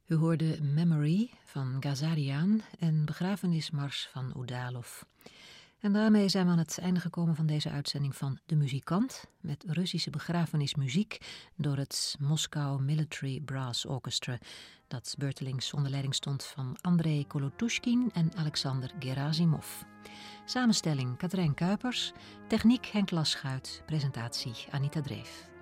U hoorde Memory van Gazarian en Begrafenismars van Udalov. En daarmee zijn we aan het einde gekomen van deze uitzending van De Muzikant, met Russische begrafenismuziek door het Moscow Military Brass Orchestra, dat beurtelings onder leiding stond van Andrei Kolotushkin en Alexander Gerasimov. Samenstelling Katrijn Kuipers, techniek Henk Laschuit, presentatie Anita Dreef.